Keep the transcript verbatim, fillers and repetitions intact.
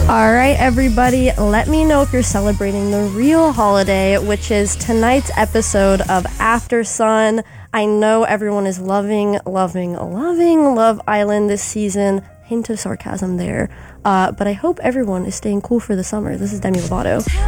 All right, everybody, let me know if you're celebrating the real holiday, which is tonight's episode of After Sun. I know everyone is loving, loving, loving Love Island this season. Hint of sarcasm there. Uh, but I hope everyone is staying cool for the summer. This is Demi Lovato.